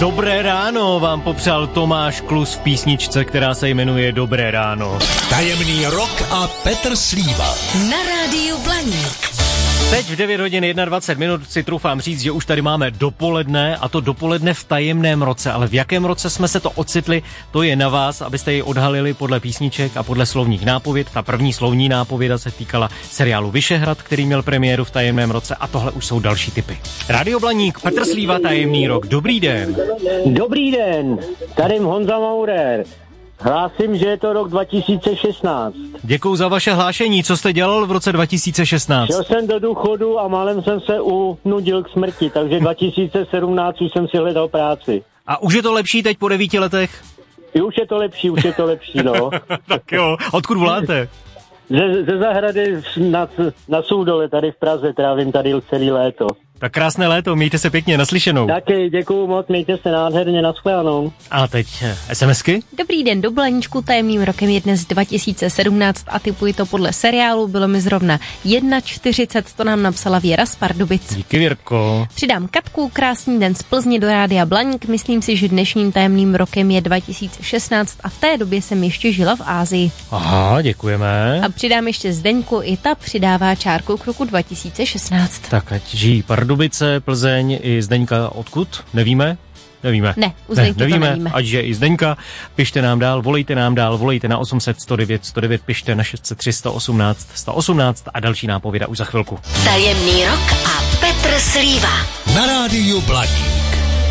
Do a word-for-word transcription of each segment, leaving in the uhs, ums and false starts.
Dobré ráno vám popřál Tomáš Klus v písničce, která se jmenuje Dobré ráno. Tajemný rok a Petr Slíva. Na rádiu Blaník. Teď v devět hodin dvacet jedna minut si troufám říct, že už tady máme dopoledne, a to dopoledne v tajemném roce. Ale v jakém roce jsme se to ocitli, to je na vás, abyste ji odhalili podle písniček a podle slovních nápověd. Ta první slovní nápověda se týkala seriálu Vyšehrad, který měl premiéru v tajemném roce, a tohle už jsou další typy. Rádio Blaník, Petr Slíva, Tajemný rok. Dobrý den. Dobrý den, tady Honza Maurer. Hlásím, že je to rok dva tisíce šestnáct. Děkuju za vaše hlášení. Co jste dělal v roce dva tisíce šestnáct? Šel jsem do důchodu a málem jsem se unudil k smrti, takže dva tisíce sedmnáct už jsem si hledal práci. A už je to lepší teď po devíti letech? I už je to lepší, už je to lepší, no. Tak jo, odkud voláte? Ze, ze zahrady na, na Soudole, tady v Praze, trávím tady celý léto. Tak krásné léto, mějte se pěkně, naslyšenou. Taky, děkuju moc, mějte se nádherně, nashledanou. A teď SMSky? Dobrý den, do Blaníčku, tajemným rokem je dnes dva tisíce sedmnáct a typuji to podle seriálu, bylo mi zrovna čtyřicet jedna, to nám napsala Věra z Pardubic. Díky, Věrko. Přidám Katku, krásný den z Plzně do rádia Blaník, myslím si, že dnešním tajemným rokem je dva tisíce šestnáct a v té době jsem ještě žila v Ázii. Aha, děkujeme. A přidám ještě Zdeňku, i ta přidává čárku k roku dva tisíce šestnáct. Tak ať žijí Pardubice, Plzeň i Zdeňka odkud? Nevíme? Nevíme. Ne, u Zdeňky ne, nevíme, to nevíme. Ať je i Zdeňka. Pište nám dál, volejte nám dál, volejte na osm set sto devět sto devět, pište na šest set tři sto osmnáct sto osmnáct a další nápověda už za chvilku. Tajemný rok a Petr Slíva. Na rádiu Blaník.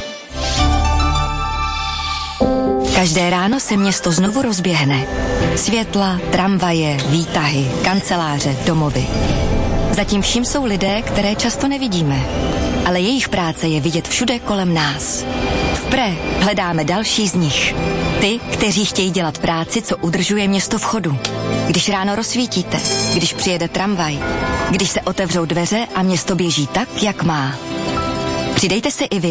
Každé ráno se město znovu rozběhne. Světla, tramvaje, výtahy, kanceláře, domovy. Zatím vším jsou lidé, které často nevidíme, ale jejich práce je vidět všude kolem nás. V Pré hledáme další z nich. Ty, kteří chtějí dělat práci, co udržuje město v chodu. Když ráno rozsvítíte, když přijede tramvaj, když se otevřou dveře a město běží tak, jak má. Přidejte se i vy